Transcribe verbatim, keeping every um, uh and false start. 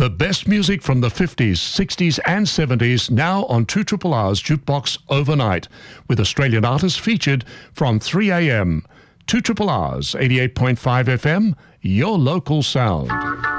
The best music from the fifties, sixties and seventies now on two R R's Jukebox Overnight, with Australian artists featured from three a m two R R's eighty-eight point five F M, your local sound.